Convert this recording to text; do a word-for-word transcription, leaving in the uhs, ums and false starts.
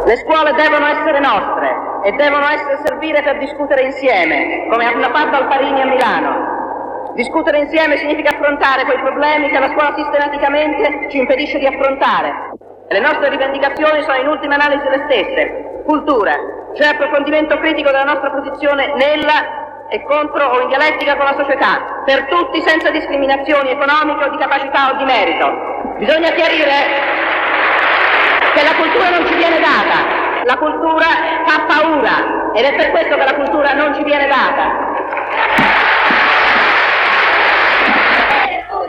Le scuole devono essere nostre e devono essere servire per discutere insieme, come hanno fatto al Parini a Milano. Discutere insieme significa affrontare quei problemi che la scuola sistematicamente ci impedisce di affrontare. Le nostre rivendicazioni sono in ultima analisi le stesse: cultura, cioè approfondimento critico della nostra posizione nella e contro o in dialettica con la società, per tutti senza discriminazioni economiche o di capacità o di merito. Bisogna chiarire che la cultura non ci viene data, la cultura fa paura ed è per questo che la cultura non ci viene data.